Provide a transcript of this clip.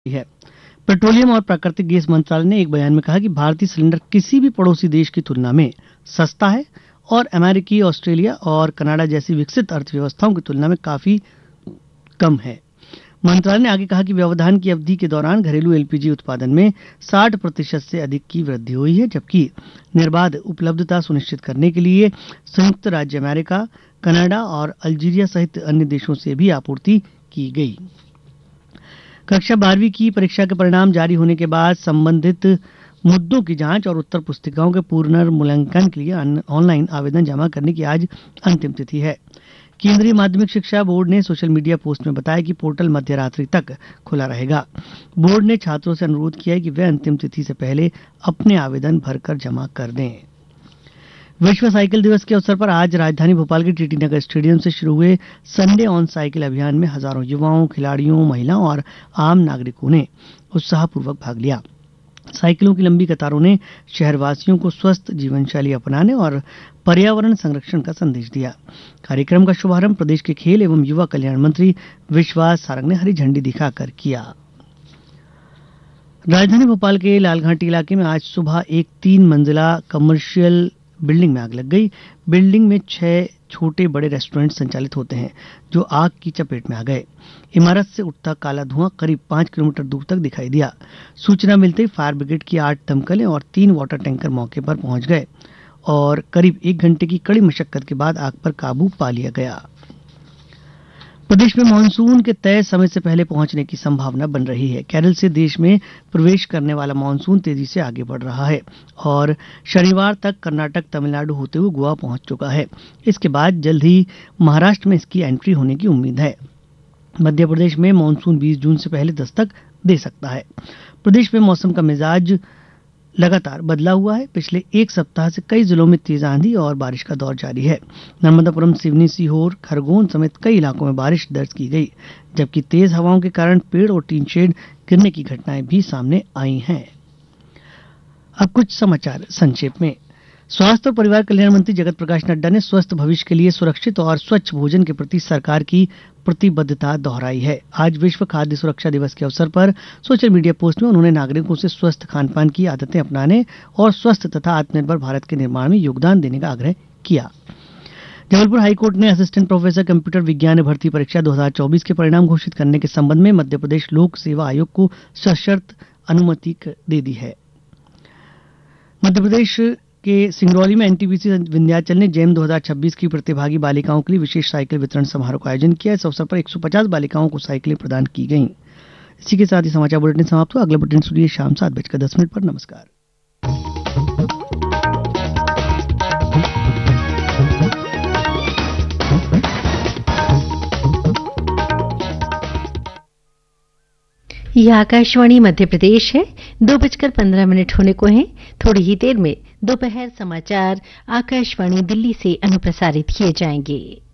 है। पेट्रोलियम और प्राकृतिक गैस मंत्रालय ने एक बयान में कहा कि भारतीय सिलेंडर किसी भी पड़ोसी देश की तुलना में सस्ता है और अमेरिकी, ऑस्ट्रेलिया और कनाडा जैसी विकसित अर्थव्यवस्थाओं की तुलना में काफी कम है। मंत्रालय ने आगे कहा कि व्यवधान की अवधि के दौरान घरेलू एलपीजी उत्पादन में 60% से अधिक की वृद्धि हुई है, जबकि निर्बाध उपलब्धता सुनिश्चित करने के लिए संयुक्त राज्य अमेरिका, कनाडा और अल्जीरिया सहित अन्य देशों से भी आपूर्ति की गई। कक्षा 12वीं की परीक्षा के परिणाम जारी होने के बाद संबंधित मुद्दों की जांच और उत्तर पुस्तिकाओं के पुनर्मूल्यांकन के लिए ऑनलाइन आवेदन जमा करने की आज अंतिम तिथि है। केंद्रीय माध्यमिक शिक्षा बोर्ड ने सोशल मीडिया पोस्ट में बताया कि पोर्टल मध्य रात्रि तक खुला रहेगा। बोर्ड ने छात्रों से अनुरोध किया है कि वे अंतिम तिथि से पहले अपने आवेदन भरकर जमा कर दें। विश्व साइकिल दिवस के अवसर पर आज राजधानी भोपाल के टीटी नगर स्टेडियम से शुरू हुए संडे ऑन साइकिल अभियान में हजारों युवाओं, खिलाड़ियों, महिलाओं और आम नागरिकों ने उत्साहपूर्वक भाग लिया। साइकिलों की लंबी कतारों ने शहरवासियों को स्वस्थ जीवन शैली अपनाने और पर्यावरण संरक्षण का संदेश दिया। कार्यक्रम का शुभारंभ प्रदेश के खेल एवं युवा कल्याण मंत्री विश्वास सारंग ने हरी झंडी दिखाकर किया। राजधानी भोपाल के लालघाटी इलाके में आज सुबह एक 3 मंजिला कमर्शियल बिल्डिंग में आग लग गई। बिल्डिंग में 6 छोटे बड़े रेस्टोरेंट संचालित होते हैं, जो आग की चपेट में आ गए। इमारत से उठता काला धुआं करीब 5 किलोमीटर दूर तक दिखाई दिया। सूचना मिलते ही फायर ब्रिगेड की 8 दमकलें और 3 वाटर टैंकर मौके पर पहुंच गए और करीब 1 घंटे की कड़ी मशक्कत के बाद आग पर काबू पा लिया गया। प्रदेश में मानसून के तय समय से पहले पहुंचने की संभावना बन रही है। केरल से देश में प्रवेश करने वाला मानसून तेजी से आगे बढ़ रहा है और शनिवार तक कर्नाटक, तमिलनाडु होते हुए गोवा पहुंच चुका है। इसके बाद जल्द ही महाराष्ट्र में इसकी एंट्री होने की उम्मीद है। मध्य प्रदेश में मानसून 20 जून से पहले दस्तक दे सकता है। प्रदेश में मौसम का मिजाज लगातार बदला हुआ है। पिछले एक सप्ताह से कई जिलों में तेज आंधी और बारिश का दौर जारी है। नर्मदापुरम, सिवनी, सीहोर, खरगोन समेत कई इलाकों में बारिश दर्ज की गई, जबकि तेज हवाओं के कारण पेड़ और टीन शेड गिरने की घटनाएं भी सामने आई हैं। अब कुछ समाचार संक्षेप में। स्वास्थ्य और परिवार कल्याण मंत्री जगत प्रकाश नड्डा ने स्वस्थ भविष्य के लिए सुरक्षित और स्वच्छ भोजन के प्रति सरकार की प्रतिबद्धता दोहराई है। आज विश्व खाद्य सुरक्षा दिवस के अवसर पर सोशल मीडिया पोस्ट में उन्होंने नागरिकों से स्वस्थ खान पान की आदतें अपनाने और स्वस्थ तथा आत्मनिर्भर भारत के निर्माण में योगदान देने का आग्रह किया। जबलपुर हाईकोर्ट ने असिस्टेंट प्रोफेसर कंप्यूटर विज्ञान भर्ती परीक्षा 2024 के परिणाम घोषित करने के संबंध में मध्य प्रदेश लोक सेवा आयोग को सशर्त अनुमति दे दी है। मध्य प्रदेश के सिंगरौली में एनटीपीसी विंध्याचल ने जेम 2026 की प्रतिभागी बालिकाओं के लिए विशेष साइकिल वितरण समारोह का आयोजन किया। इस अवसर पर 150 बालिकाओं को साइकिलें प्रदान की गईं। इसी के साथ ही समाचार बुलेटिन समाप्त हुआ। अगला बुलेटिन सुनिए शाम 7:10 पर। नमस्कार। यह आकाशवाणी मध्य प्रदेश है। 2:15 होने को हैं। थोड़ी ही देर में दोपहर समाचार आकाशवाणी दिल्ली से अनुप्रसारित किए जाएंगे।